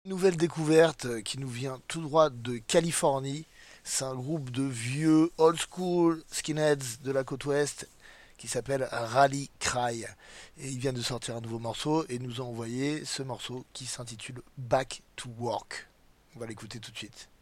Nouvelle découverte qui nous vient tout droit de Californie. C'est un groupe de vieux old school skinheads de la côte ouest qui s'appelle Rally Cry. Et ils viennent de sortir un nouveau morceau et nous ont envoyé ce morceau qui s'intitule Back to Work. On va l'écouter tout de suite.